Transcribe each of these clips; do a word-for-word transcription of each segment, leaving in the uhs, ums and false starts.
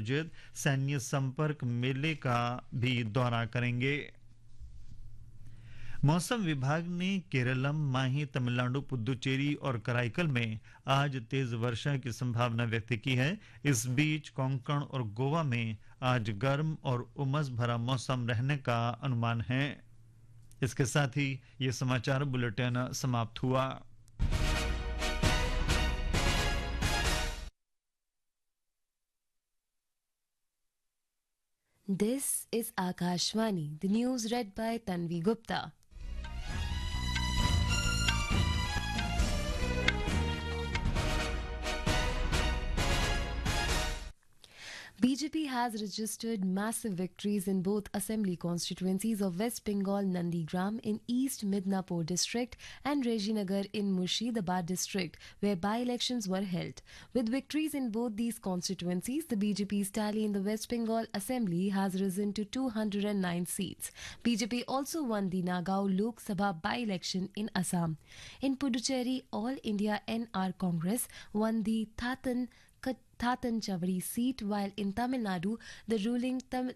आयोजित सैन्य संपर्क मेले का भी दौरा करेंगे। मौसम विभाग ने केरलम, माही, तमिलनाडु, पुदुचेरी और कराईकल में आज तेज वर्षा की संभावना व्यक्त की है। इस बीच कोंकण और गोवा में आज गर्म और उमस भरा मौसम रहने का अनुमान है। इसके साथ ही ये समाचार बुलेटिन समाप्त हुआ। This is Akashvani, the news read by Tanvi Gupta. B J P has registered massive victories in both assembly constituencies of West Bengal Nandigram in East Midnapur district and Rejinagar in Murshidabad district, where by-elections were held. With victories in both these constituencies, the B J P's tally in the West Bengal Assembly has risen to two hundred nine seats. B J P also won the Nagaon Lok Sabha by-election in Assam. In Puducherry, All India N R Congress won the Thatan Thatan Chavari seat, while in Tamil Nadu, the ruling Tamil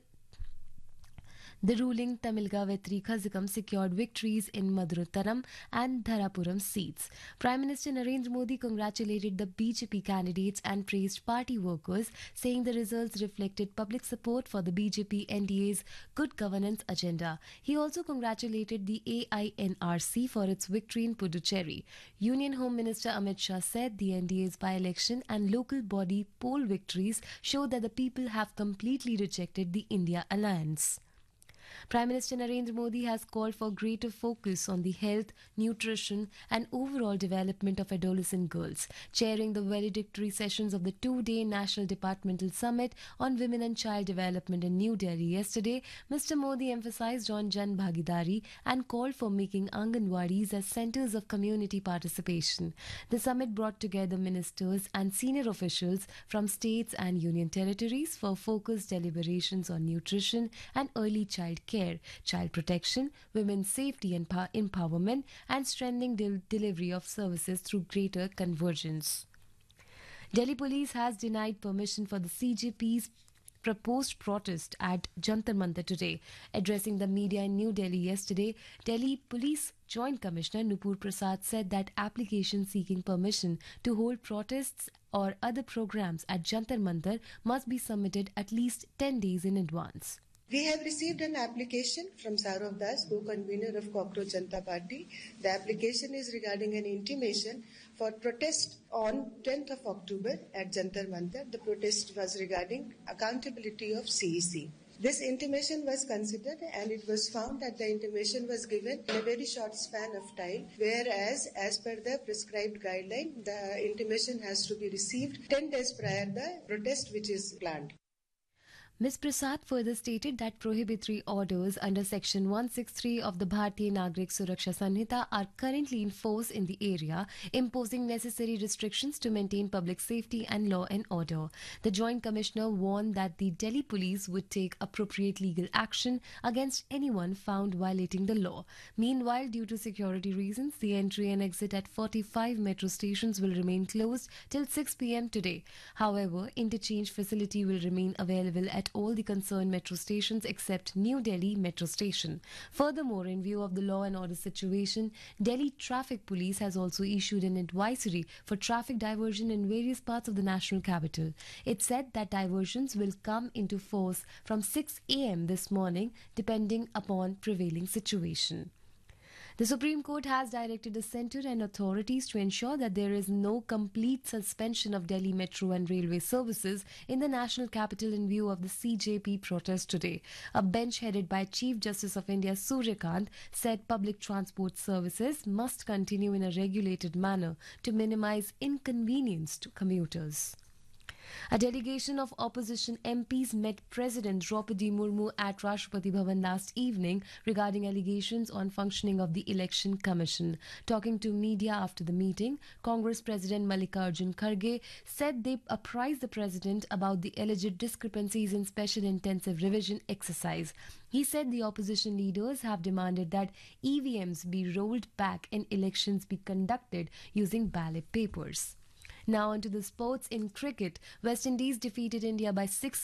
The ruling Tamilga Vetri Khazikam secured victories in Maduratharam and Dharapuram seats. Prime Minister Narendra Modi congratulated the B J P candidates and praised party workers, saying the results reflected public support for the B J P N D A's good governance agenda. He also congratulated the A I N R C for its victory in Puducherry. Union Home Minister Amit Shah said the N D A's by-election and local body poll victories show that the people have completely rejected the India alliance. Prime Minister Narendra Modi has called for greater focus on the health, nutrition and overall development of adolescent girls. Chairing the valedictory sessions of the two-day National Departmental Summit on Women and Child Development in New Delhi yesterday, Mister Modi emphasized on Jan Bhagidari and called for making Anganwadis as centers of community participation. The summit brought together ministers and senior officials from states and union territories for focused deliberations on nutrition and early child care, child protection, women's safety and pa- empowerment, and strengthening del- delivery of services through greater convergence. Delhi Police has denied permission for the C J P's proposed protest at Jantar Mantar today. Addressing the media in New Delhi yesterday, Delhi Police Joint Commissioner Nupur Prasad said that applications seeking permission to hold protests or other programs at Jantar Mantar must be submitted at least ten days in advance. We have received an application from Saurav Das, co-convener of Cockroach Janata Party. The application is regarding an intimation for protest on tenth of October at Jantar Mantar. The protest was regarding accountability of C E C. This intimation was considered and it was found that the intimation was given in a very short span of time, whereas as per the prescribed guideline, the intimation has to be received ten days prior the protest which is planned. Miz Prasad further stated that prohibitory orders under Section one sixty-three of the Bharatiya Nagrik Suraksha Sanhita are currently in force in the area, imposing necessary restrictions to maintain public safety and law and order. The Joint Commissioner warned that the Delhi Police would take appropriate legal action against anyone found violating the law. Meanwhile, due to security reasons, the entry and exit at forty-five metro stations will remain closed till six p m today. However, interchange facility will remain available at all the concerned metro stations except New Delhi Metro Station. Furthermore, in view of the law and order situation, Delhi Traffic Police has also issued an advisory for traffic diversion in various parts of the national capital. It said that diversions will come into force from six a m this morning depending upon prevailing situation. The Supreme Court has directed the centre and authorities to ensure that there is no complete suspension of Delhi metro and railway services in the national capital in view of the C J P protest today. A bench headed by Chief Justice of India Surya Kant said public transport services must continue in a regulated manner to minimise inconvenience to commuters. A delegation of opposition M Ps met President Draupadi Murmu at Rashtrapati Bhavan last evening regarding allegations on functioning of the Election Commission. Talking to media after the meeting, Congress President Mallikarjun Kharge said they apprised the President about the alleged discrepancies in special intensive revision exercise. He said the opposition leaders have demanded that E V Ms be rolled back and elections be conducted using ballot papers. Now onto the sports. In cricket, West Indies defeated India by six